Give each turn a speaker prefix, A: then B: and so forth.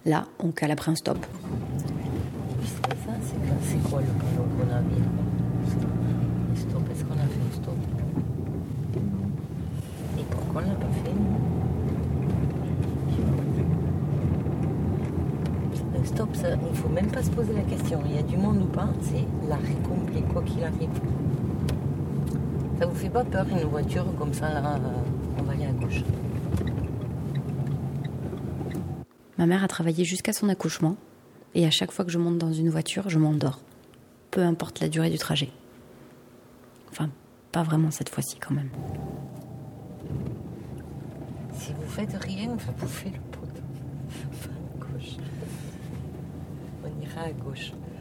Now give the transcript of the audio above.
A: Là, on cale après un stop.
B: C'est quoi le panneau qu'on a mis? Stop, est-ce qu'on a fait un stop? Et pourquoi on l'a pas fait? Un stop, ça, il ne faut même pas se poser la question. Il y a du monde ou pas, c'est l'arrêt complet, quoi qu'il arrive. Ça vous fait pas peur une voiture comme ça, là, on va aller à gauche?
A: Ma mère a travaillé jusqu'à son accouchement. Et à chaque fois que je monte dans une voiture, je m'endors. Peu importe la durée du trajet. Enfin, pas vraiment cette fois-ci quand même.
B: Si vous faites rien, on va bouffer le poteau. Enfin, à gauche. On ira à gauche.